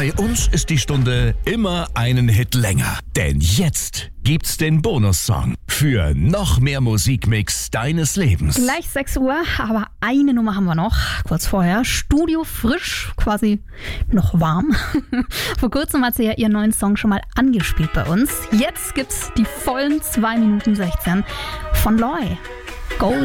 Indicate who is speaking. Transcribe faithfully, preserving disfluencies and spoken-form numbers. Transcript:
Speaker 1: Bei uns ist die Stunde immer einen Hit länger. Denn jetzt gibt's den Bonussong für noch mehr Musikmix deines Lebens.
Speaker 2: Gleich sechs Uhr, aber eine Nummer haben wir noch. Kurz vorher, Studio Frisch, quasi noch warm. Vor kurzem hat sie ja ihren neuen Song schon mal angespielt bei uns. Jetzt gibt's die vollen zwei Minuten sechzehn von Loy. Go!